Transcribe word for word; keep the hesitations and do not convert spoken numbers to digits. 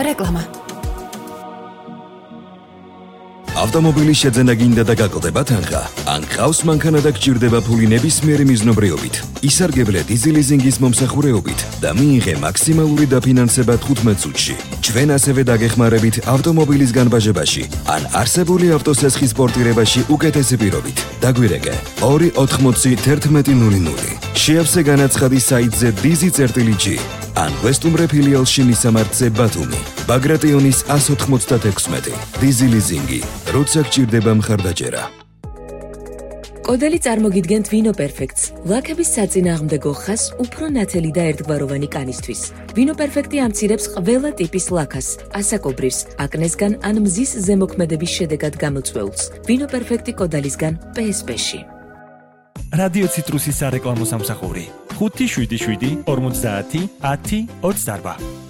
რეკლამა. ავტომობილის შეძენა გინდა და გაკლდება თანხა. ან გყავს მანქანა და გჭირდება ფული ნებისმიერი მიზნობრიობით. ისარგებლე დიზი ლიზინგის მომსახურეობით და მიიღე მაქსიმალური დაფინანსება თხუთმეტ წუთში. ჩვენ ასევე დაგეხმარებით ავტომობილის განბაჟებაში ან არსებული ავტოსესხის პორტირებაში უკეთესი პირობით. დაგვირეკე ორი ოთხმოცი თერთმეტი ნული ნული. შეავსე განაცხადი საიტზე dizi.gi ან ვესტუმრე ფილიალში მისამართზე ბათუმი. ბაგრატიონის ას ოთხმოცდაექვსმეტი. დიზი ლიზინგი. როცა გჭირდება მხარდაჭერა. კოდელი წარმოგიდგენთ ვინო პერფექტს, ლაქების საწინააღმდეგო ხაზს უფრო ნათელი და ერთგვაროვანი კანისთვის. ვინო პერფექტი ამცირებს ყველა ტიპის ლაქას, ასაკობრირს, აკნესგან ან მზის ზემოქმედების შედეგად გამოწვეულს. ვინო პერფექტი კოდალისგან პე ეს პე-ში. რადიო ციტრუსის სარეკლამო სამსახური ხუთი შვიდი შვიდი ორმოცდაათი ათი ოცდაარბა.